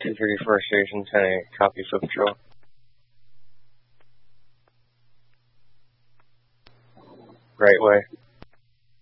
234 Station 10, copy for patrol. Right way.